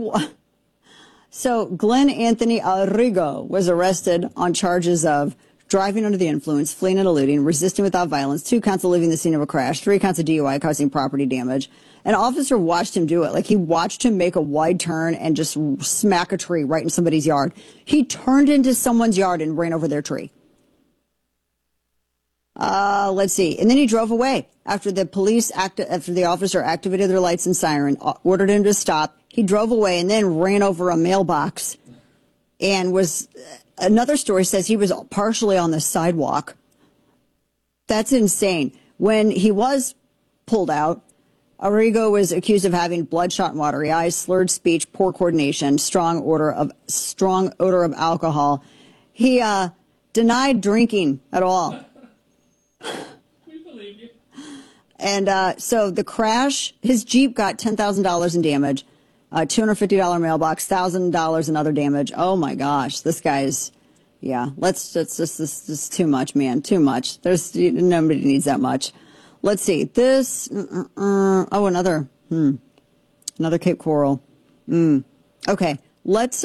So Glenn Anthony Arrigo was arrested on charges of driving under the influence, fleeing and eluding, resisting without violence, 2 counts of leaving the scene of a crash, 3 counts of DUI causing property damage. An officer watched him do it. Like, he watched him make a wide turn and just smack a tree right in somebody's yard. He turned into someone's yard and ran over their tree. Let's see. And then he drove away after the officer activated their lights and siren, ordered him to stop. He drove away and then ran over a mailbox and another story says he was partially on the sidewalk. That's insane. When he was pulled out, Arrigo was accused of having bloodshot and watery eyes, slurred speech, poor coordination, strong odor of alcohol. He denied drinking at all. We believe you. And so the crash, his Jeep got $10,000 in damage, $250 mailbox, $1,000 in other damage. Oh my gosh, this guy's, yeah. This is too much, man, too much. Nobody needs that much. Let's see. This, another Cape Coral. Okay, let's,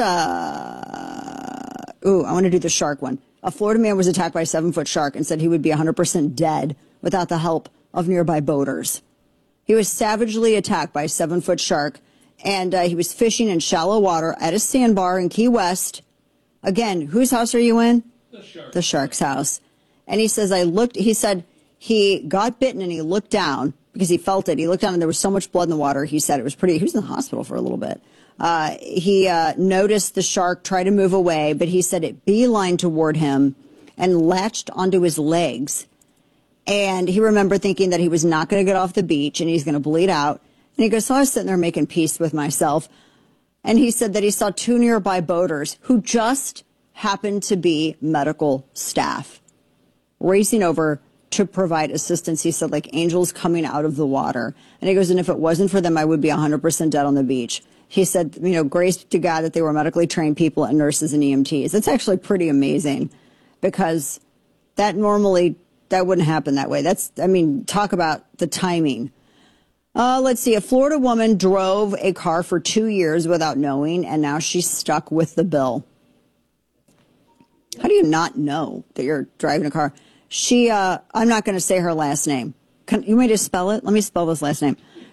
I want to do the shark one. A Florida man was attacked by a 7-foot shark and said he would be 100% dead without the help of nearby boaters. He was savagely attacked by a 7-foot shark, and he was fishing in shallow water at a sandbar in Key West. Again, whose house are you in? The shark's house. And he says, he said he got bitten and he looked down because he felt it. He looked down and there was so much blood in the water. He said he was in the hospital for a little bit. He noticed the shark try to move away, but he said it beelined toward him and latched onto his legs. And he remembered thinking that he was not going to get off the beach and he's going to bleed out. And he goes, so I was sitting there making peace with myself. And he said that he saw 2 nearby boaters who just happened to be medical staff racing over to provide assistance. He said, like angels coming out of the water. And he goes, and if it wasn't for them, I would be 100% dead on the beach. He said, grace to God that they were medically trained people and nurses and EMTs. It's actually pretty amazing because that wouldn't happen that way. Talk about the timing. Let's see. A Florida woman drove a car for 2 years without knowing, and now she's stuck with the bill. How do you not know that you're driving a car? I'm not going to say her last name. You want me to spell it? Let me spell this last name.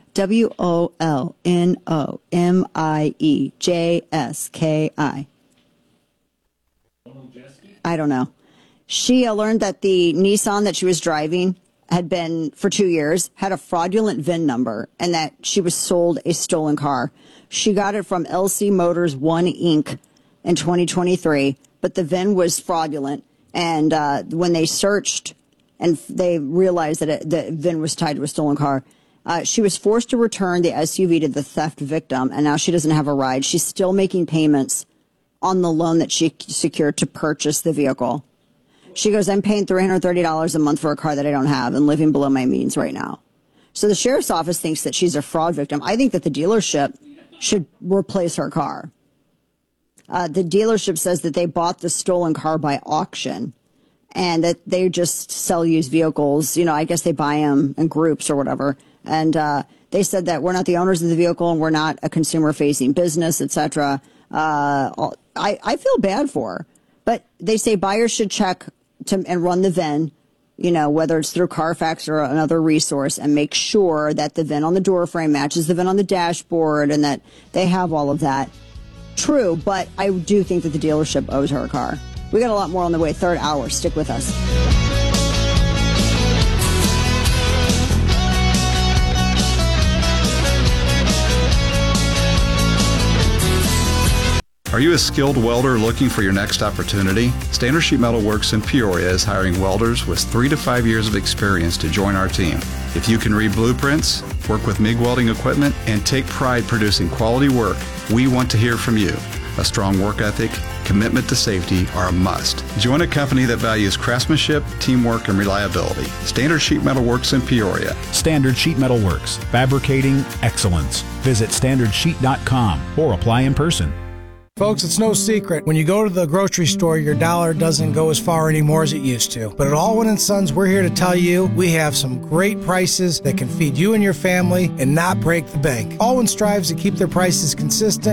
WOLNOMIEJSKI. I don't know. She learned that the Nissan that she was driving had been for 2 years, had a fraudulent VIN number, and that she was sold a stolen car. She got it from LC Motors One Inc. in 2023, but the VIN was fraudulent. And when they searched and they realized that the VIN was tied to a stolen car, she was forced to return the SUV to the theft victim, and now she doesn't have a ride. She's still making payments on the loan that she secured to purchase the vehicle. She goes, I'm paying $330 a month for a car that I don't have and living below my means right now. So the sheriff's office thinks that she's a fraud victim. I think that the dealership should replace her car. The dealership says that they bought the stolen car by auction and that they just sell used vehicles. I guess they buy them in groups or whatever. And they said that we're not the owners of the vehicle and we're not a consumer-facing business, etc. I feel bad for her. But they say buyers should check and run the VIN, whether it's through Carfax or another resource, and make sure that the VIN on the door frame matches the VIN on the dashboard and that they have all of that. True, but I do think that the dealership owes her a car. We got a lot more on the way. Third hour. Stick with us. Are you a skilled welder looking for your next opportunity? Standard Sheet Metal Works in Peoria is hiring welders with 3 to 5 years of experience to join our team. If you can read blueprints, work with MIG welding equipment, and take pride producing quality work, we want to hear from you. A strong work ethic, commitment to safety are a must. Join a company that values craftsmanship, teamwork, and reliability. Standard Sheet Metal Works in Peoria. Standard Sheet Metal Works, fabricating excellence. Visit standardsheet.com or apply in person. Folks, it's no secret. When you go to the grocery store, your dollar doesn't go as far anymore as it used to. But at Allwyn & Sons, we're here to tell you we have some great prices that can feed you and your family and not break the bank. Allwyn strives to keep their prices consistent